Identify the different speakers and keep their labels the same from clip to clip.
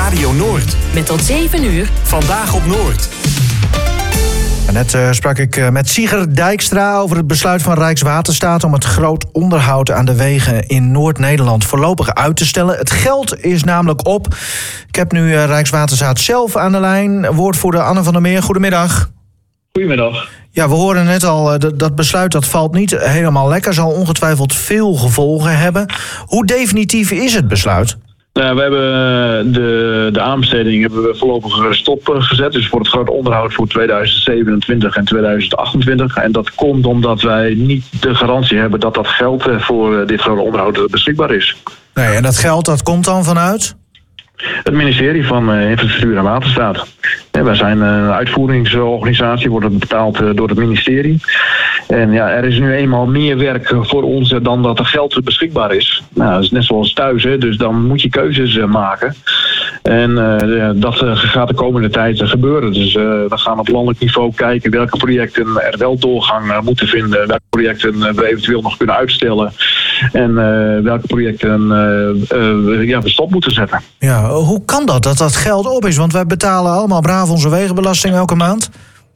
Speaker 1: Radio Noord.
Speaker 2: Met tot 7 uur.
Speaker 1: Vandaag op Noord.
Speaker 3: Net sprak ik met Sigrid Dijkstra over het besluit van Rijkswaterstaat om het groot onderhoud aan de wegen in Noord-Nederland voorlopig uit te stellen. Het geld is namelijk op. Ik heb nu Rijkswaterstaat zelf aan de lijn. Woordvoerder Anne van der Meer, goedemiddag.
Speaker 4: Goedemiddag.
Speaker 3: Ja, we horen net al, dat besluit dat valt niet helemaal lekker. Zal ongetwijfeld veel gevolgen hebben. Hoe definitief is het besluit?
Speaker 4: Nou, we hebben de aanbesteding hebben we voorlopig stopgezet. Dus voor het grote onderhoud voor 2027 en 2028. En dat komt omdat wij niet de garantie hebben dat dat geld voor dit grote onderhoud beschikbaar is.
Speaker 3: Nee, en dat geld dat komt dan vanuit?
Speaker 4: Het ministerie van Infrastructuur en Waterstaat. Wij zijn een uitvoeringsorganisatie, wordt betaald door het ministerie. En ja, er is nu eenmaal meer werk voor ons dan dat er geld beschikbaar is. Nou, dat is net zoals thuis, hè, dus dan moet je keuzes maken. En dat gaat de komende tijd gebeuren. Dus we gaan op landelijk niveau kijken welke projecten er wel doorgang moeten vinden. Welke projecten we eventueel nog kunnen uitstellen. En welke projecten we stop moeten zetten.
Speaker 3: Ja, hoe kan dat geld op is? Want wij betalen allemaal braaf onze wegenbelasting elke maand.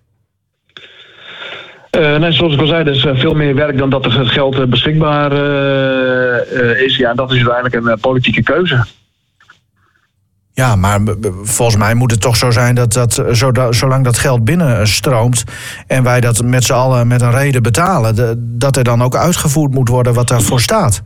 Speaker 4: Nee, zoals ik al zei, er is veel meer werk dan dat er geld beschikbaar is. Ja, dat is uiteindelijk een politieke keuze.
Speaker 3: Ja, maar volgens mij moet het toch zo zijn dat zolang dat geld binnenstroomt en wij dat met z'n allen met een reden betalen, dat er dan ook uitgevoerd moet worden wat daarvoor staat.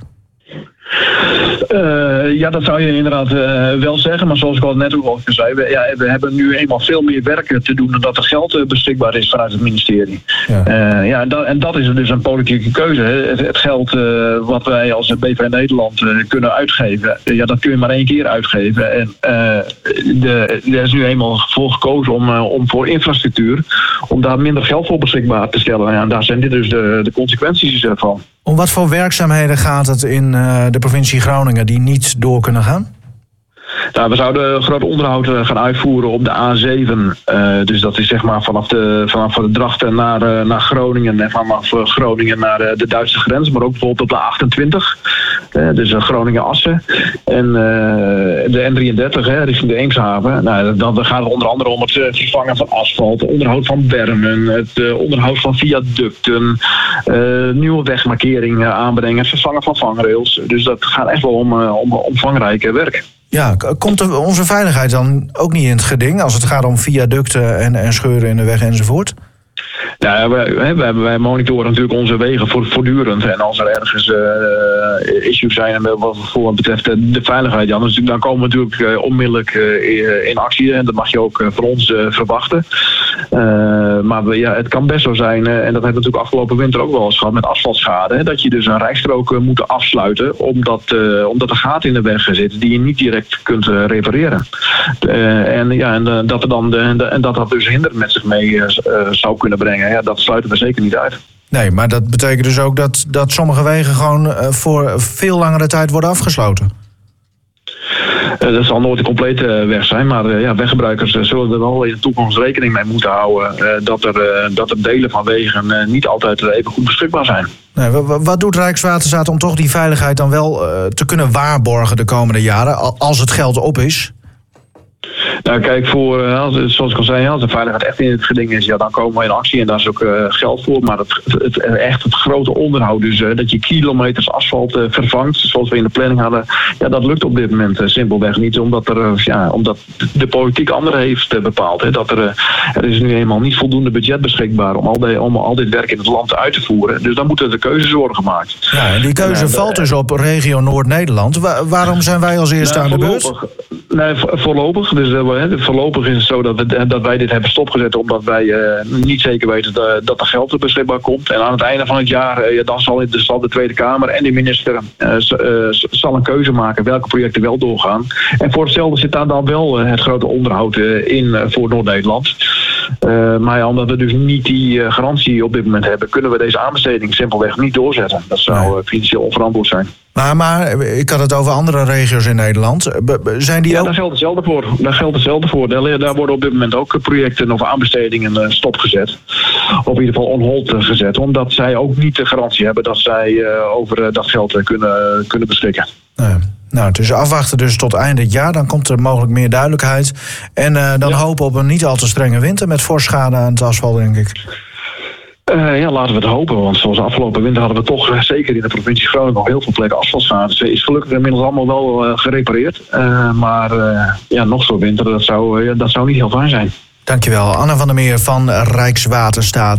Speaker 4: Ja, dat zou je inderdaad wel zeggen. Maar zoals ik al net ook al zei, we hebben nu eenmaal veel meer werk te doen dan dat er geld beschikbaar is vanuit het ministerie. Ja. En dat is dus een politieke keuze. Het geld wat wij als BV Nederland kunnen uitgeven, dat kun je maar 1 keer uitgeven. En er is nu eenmaal voor gekozen om voor infrastructuur, om daar minder geld voor beschikbaar te stellen. En daar zijn dit dus de consequenties van.
Speaker 3: Om wat voor werkzaamheden gaat het in de provincie Groningen die niet door kunnen gaan?
Speaker 4: Nou, we zouden groot onderhoud gaan uitvoeren op de A7. Dus dat is zeg maar vanaf de Drachten naar Groningen en vanaf Groningen naar de Duitse grens. Maar ook bijvoorbeeld op de 28. Dus Groningen-Assen. En de N33 richting de Eemshaven. Nou, dan gaat het onder andere om het vervangen van asfalt, het onderhoud van bermen, het onderhoud van viaducten, nieuwe wegmarkeringen aanbrengen, het vervangen van vangrails. Dus dat gaat echt wel om omvangrijk werk.
Speaker 3: Ja, komt onze veiligheid dan ook niet in het geding als het gaat om viaducten en scheuren in de weg enzovoort?
Speaker 4: Ja, wij monitoren natuurlijk onze wegen voortdurend. En als er ergens issues zijn wat betreft de veiligheid, dan komen we natuurlijk onmiddellijk in actie. En dat mag je ook van ons verwachten. Maar het kan best zo zijn, en dat hebben we natuurlijk afgelopen winter ook wel eens gehad met asfaltschade, dat je dus een rijstrook moet afsluiten omdat er gaten in de weg zitten die je niet direct kunt repareren. Dat dus hinder met zich mee zou kunnen brengen. Ja, dat sluiten we zeker niet uit.
Speaker 3: Nee, maar dat betekent dus ook dat sommige wegen gewoon voor veel langere tijd worden afgesloten.
Speaker 4: Dat zal nooit een complete weg zijn, maar weggebruikers zullen er wel in de toekomst rekening mee moeten houden dat er delen van wegen niet altijd even goed beschikbaar zijn.
Speaker 3: Nee, wat doet Rijkswaterstaat om toch die veiligheid dan wel te kunnen waarborgen de komende jaren, als het geld op is?
Speaker 4: Nou, kijk, zoals ik al zei, als de veiligheid echt in het geding is, dan komen we in actie en daar is ook geld voor. Maar het grote onderhoud, dus dat je kilometers asfalt vervangt, zoals we in de planning hadden, dat lukt op dit moment simpelweg niet, omdat de politiek anderen heeft bepaald. Hè, dat er is nu eenmaal niet voldoende budget beschikbaar om al dit werk in het land uit te voeren. Dus dan moeten de keuzes worden gemaakt.
Speaker 3: Ja, en die keuze valt dus op regio Noord-Nederland. Waarom zijn wij als eerste aan de beurt?
Speaker 4: Nee, voorlopig. Dus voorlopig is het zo dat wij dit hebben stopgezet omdat wij niet zeker weten dat er geld beschikbaar komt. En aan het einde van het jaar dan zal de Tweede Kamer en de minister zal een keuze maken welke projecten wel doorgaan. En voor hetzelfde zit daar dan wel het grote onderhoud in voor Noord-Nederland. Maar omdat we dus niet die garantie op dit moment hebben, kunnen we deze aanbesteding simpelweg niet doorzetten. Dat zou financieel onverantwoord zijn.
Speaker 3: Maar ik had het over andere regio's in Nederland. Zijn die ook?
Speaker 4: Daar geldt hetzelfde voor. Daar worden op dit moment ook projecten of aanbestedingen stopgezet. Of in ieder geval on hold gezet. Omdat zij ook niet de garantie hebben dat zij over dat geld kunnen beschikken.
Speaker 3: Nou, het is afwachten dus tot eind dit jaar. Dan komt er mogelijk meer duidelijkheid. En dan hopen op een niet al te strenge winter met voorschade aan het asfalt, denk ik.
Speaker 4: Laten we het hopen. Want zoals afgelopen winter hadden we toch zeker in de provincie Groningen nog heel veel plekken asfaltschade. Dus is gelukkig inmiddels allemaal wel gerepareerd. Maar nog zo'n winter, dat zou niet heel fijn zijn.
Speaker 3: Dankjewel, Anne van der Meer van Rijkswaterstaat.